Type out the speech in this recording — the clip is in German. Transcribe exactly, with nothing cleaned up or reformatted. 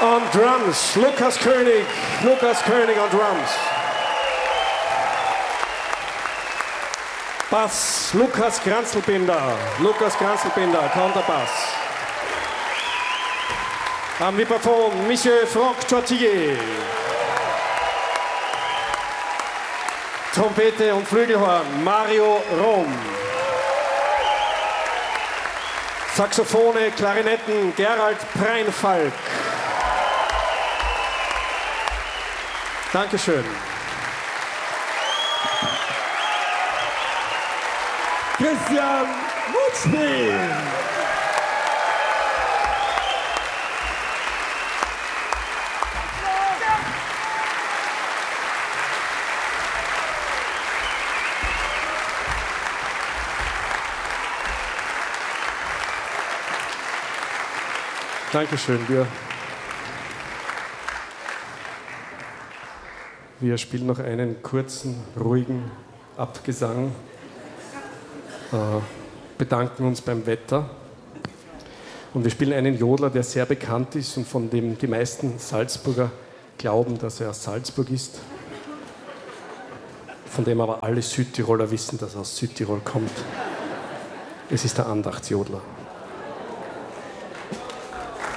On Drums, Lukas König. Lukas König on Drums. Bass, Lukas Kranzelbinder. Lukas Kranzelbinder, Kontrabass. Am Vibraphon, Monsieur Franck Tortillé. Trompete und Flügelhorn, Mario Rom. Saxophone, Klarinetten, Gerald Preinfalk. Dankeschön. Christian Mutschwil. Dankeschön. Wir, wir spielen noch einen kurzen, ruhigen Abgesang, äh, bedanken uns beim Wetter und wir spielen einen Jodler, der sehr bekannt ist und von dem die meisten Salzburger glauben, dass er aus Salzburg ist, von dem aber alle Südtiroler wissen, dass er aus Südtirol kommt. Es ist der Andachtsjodler.